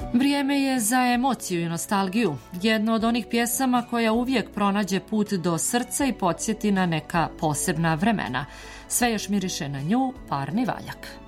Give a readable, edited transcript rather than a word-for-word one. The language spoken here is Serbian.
Vrijeme je za emociju i nostalgiju. Jedna od onih pjesama koja uvijek pronađe put do srca i podsjeti na neka posebna vremena. Sve još miriše na nju, Parni Valjak.